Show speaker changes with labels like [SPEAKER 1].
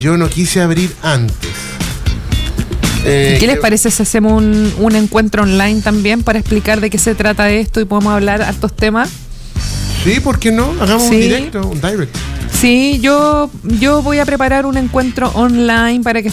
[SPEAKER 1] yo no quise abrir antes.
[SPEAKER 2] ¿Qué les parece si hacemos un encuentro online también para explicar de qué se trata esto y podemos hablar hartos temas?
[SPEAKER 1] Sí, ¿por qué no? Hagamos
[SPEAKER 2] Sí.
[SPEAKER 1] un directo, un direct.
[SPEAKER 2] Sí, yo voy a preparar un encuentro online para que